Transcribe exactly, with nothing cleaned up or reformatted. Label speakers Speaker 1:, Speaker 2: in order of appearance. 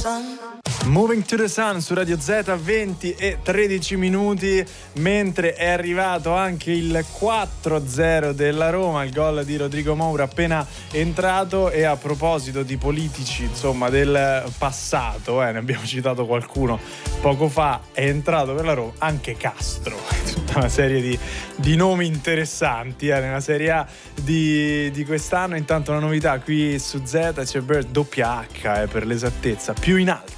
Speaker 1: Moving to the Sun su Radio Z, venti e tredici minuti, mentre è arrivato anche il quattro a zero della Roma, il gol di Rodrigo Moura appena entrato. E a proposito di politici, insomma, del passato, eh, ne abbiamo citato qualcuno poco fa, è entrato per la Roma anche Castro, tutta una serie di, di nomi interessanti eh, nella Serie A di, di quest'anno. Intanto una novità qui su Z, c'è Bird doppia H eh, per l'esattezza, più in alto